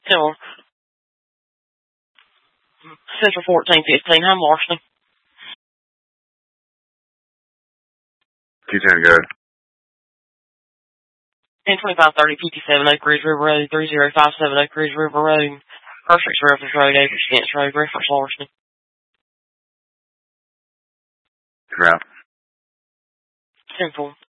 10-1. Central 1415. I'm Larceny. 210, go ahead. 102530 PT7 Oak Ridge River Road, 3057 Oak Ridge River Road, Perfect Reference Road, Acres Fence Road, reference Larceny. Route. 10-4.